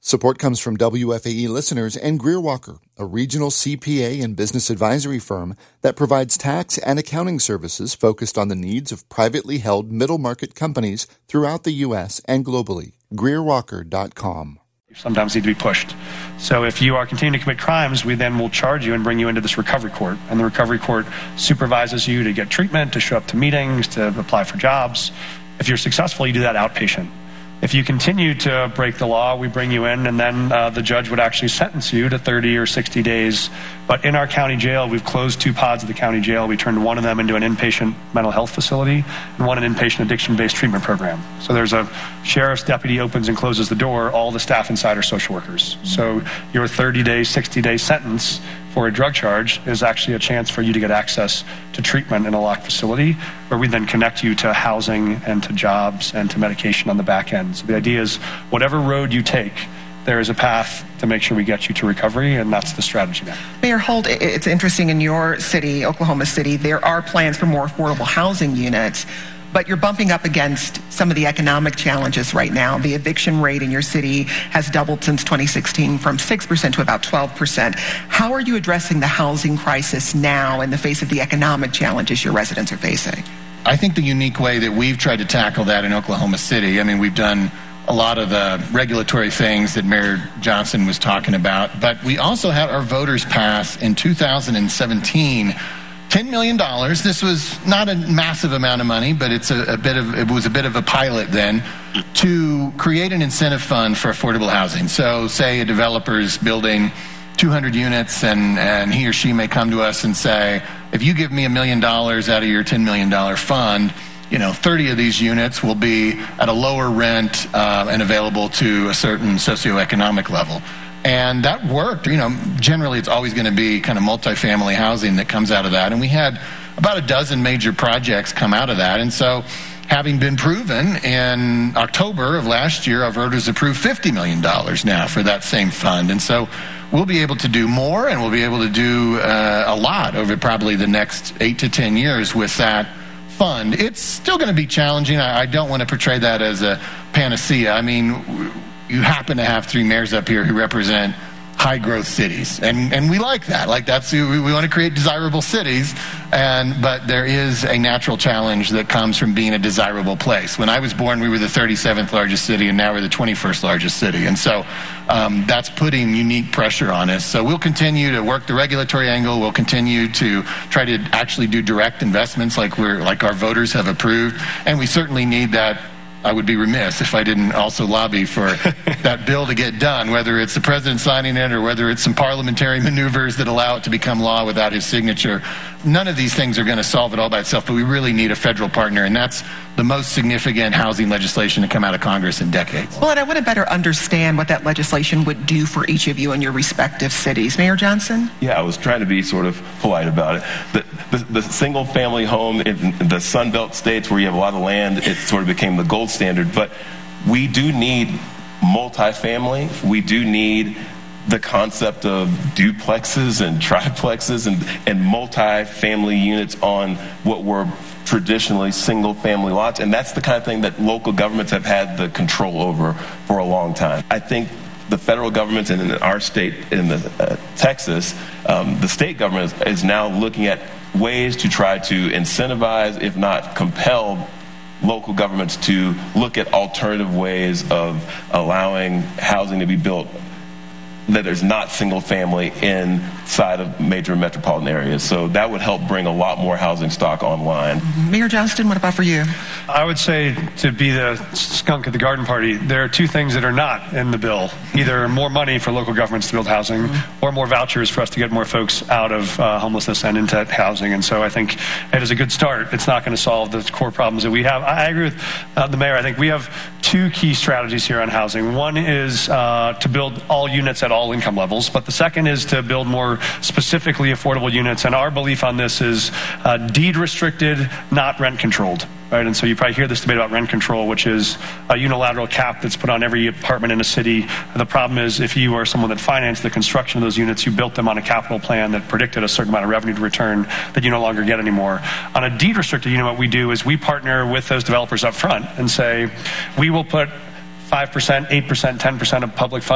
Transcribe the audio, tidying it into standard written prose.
Support comes from WFAE listeners and Greer Walker, a regional CPA and business advisory firm that provides tax and accounting services focused on the needs of privately held middle-market companies throughout the U.S. and globally. GreerWalker.com. You sometimes need to be pushed. So if you are continuing to commit crimes, we then will charge you and bring you into this recovery court. And the recovery court supervises you to get treatment, to show up to meetings, to apply for jobs. If you're successful, you do that outpatient. If you continue to break the law, we bring you in, and then the judge would actually sentence you to 30 or 60 days. But in our county jail, we've closed 2 pods of the county jail. We turned one of them into an inpatient mental health facility and one an inpatient addiction-based treatment program. So there's a sheriff's deputy opens and closes the door. All the staff inside are social workers. So your 30-day, 60-day sentence for a drug charge is actually a chance for you to get access to treatment in a locked facility, where we then connect you to housing and to jobs and to medication on the back end. So the idea is whatever road you take, there is a path to make sure we get you to recovery, and that's the strategy now. Mayor Holt, it's interesting, in your city, Oklahoma City, there are plans for more affordable housing units, but you're bumping up against some of the economic challenges right now. The eviction rate in your city has doubled since 2016 from 6% to about 12%. How are you addressing the housing crisis now in the face of the economic challenges your residents are facing? I think the unique way that we've tried to tackle that in Oklahoma City, we've done a lot of the regulatory things that Mayor Johnson was talking about, but we also had our voters pass in 2017 $10 million. This was not a massive amount of money, but it was a bit of a pilot then, to create an incentive fund for affordable housing. So say a developer is building 200 units and he or she may come to us and say, if you give me $1 million out of your $10 million fund, 30 of these units will be at a lower rent and available to a certain socioeconomic level. And that worked. Generally it's always going to be kind of multifamily housing that comes out of that. And we had about a dozen major projects come out of that. And so, having been proven, in October of last year, our voters approved $50 million now for that same fund. And so we'll be able to do more, and we'll be able to do a lot over probably the next 8 to 10 years with that fund. It's still going to be challenging. I don't want to portray that as a panacea. You happen to have 3 mayors up here who represent high-growth cities, and we like that. We want to create desirable cities, but there is a natural challenge that comes from being a desirable place. When I was born, we were the 37th largest city, and now we're the 21st largest city, and so that's putting unique pressure on us. So we'll continue to work the regulatory angle. We'll continue to try to actually do direct investments like our voters have approved, and we certainly need that. I would be remiss if I didn't also lobby for that bill to get done, whether it's the president signing it or whether it's some parliamentary maneuvers that allow it to become law without his signature. None of these things are going to solve it all by itself, but we really need a federal partner, and that's the most significant housing legislation to come out of Congress in decades. Well, and I want to better understand what that legislation would do for each of you in your respective cities. Mayor Johnson? Yeah, I was trying to be sort of polite about it. The single-family home in the Sun Belt states where you have a lot of land, it sort of became the gold standard. But we do need multifamily. We do need the concept of duplexes and triplexes and multifamily units on what were traditionally single-family lots. And that's the kind of thing that local governments have had the control over for a long time. I think the federal government and in our state, in Texas, the state government is now looking at ways to try to incentivize, if not compel, local governments to look at alternative ways of allowing housing to be built that is not single family inside of major metropolitan areas. So that would help bring a lot more housing stock online. Mayor Johnston, what about for you? I would say, to be the skunk at the garden party, there are 2 things that are not in the bill. Either more money for local governments to build housing or more vouchers for us to get more folks out of homelessness and into housing. And so I think it is a good start. It's not going to solve the core problems that we have. I agree with the mayor. I think we have 2 key strategies here on housing. One is to build all units at all income levels, but the second is to build more specifically affordable units. And our belief on this is deed restricted, not rent controlled. Right, and so you probably hear this debate about rent control, which is a unilateral cap that's put on every apartment in a city. The problem is, if you are someone that financed the construction of those units, you built them on a capital plan that predicted a certain amount of revenue to return that you no longer get anymore. On a deed restricted unit, what we do is we partner with those developers up front and say, we will put 5%, 8%, 10% of public funds